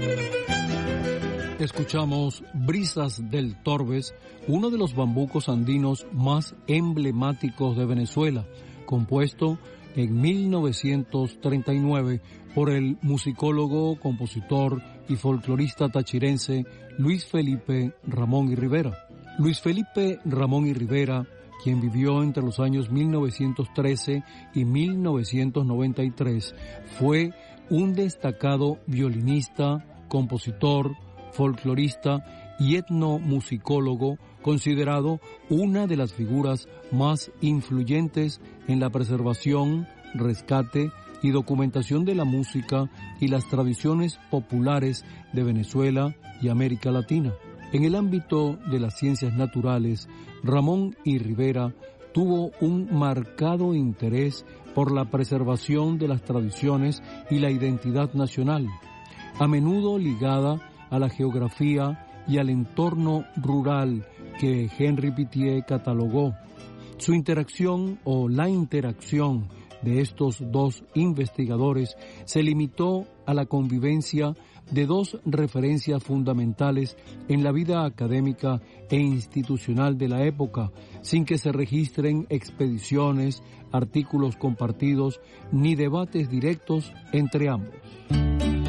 Escuchamos Brisas del Torbes, uno de los bambucos andinos más emblemáticos de Venezuela, compuesto en 1939 por el musicólogo, compositor y folclorista tachirense Luis Felipe Ramón y Rivera. Luis Felipe Ramón y Rivera, quien vivió entre los años 1913 y 1993, fue un destacado violinista, compositor, folclorista y etnomusicólogo, considerado una de las figuras más influyentes en la preservación, rescate y documentación de la música y las tradiciones populares de Venezuela y América Latina. En el ámbito de las ciencias naturales, Ramón y Rivera tuvo un marcado interés por la preservación de las tradiciones y la identidad nacional, a menudo ligada a la geografía y al entorno rural que Henri Pittier catalogó. Su interacción o la interacción de estos dos investigadores se limitó a la convivencia de dos referencias fundamentales en la vida académica e institucional de la época, sin que se registren expediciones, artículos compartidos ni debates directos entre ambos.